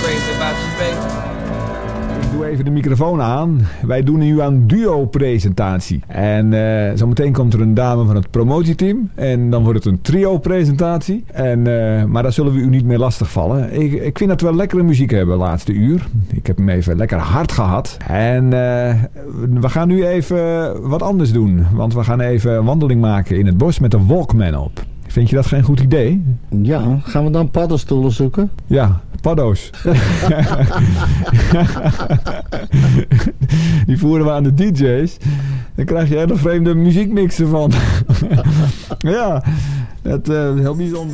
crazy about you, baby. Ik doe even de microfoon aan. Wij doen nu aan duo-presentatie. En zometeen komt er een dame van het promotieteam. En dan wordt het een trio-presentatie. Maar daar zullen we u niet meer lastigvallen. Ik vind dat we lekkere muziek hebben de laatste uur. Ik heb hem even lekker hard gehad. En we gaan nu even wat anders doen. Want we gaan even een wandeling maken in het bos met de Walkman op. Vind je dat geen goed idee? Ja, gaan we dan paddenstoelen zoeken? Ja, paddo's. Die voeren we aan de DJ's. Dan krijg je hele vreemde muziekmixen van. Ja, dat is heel bijzonder.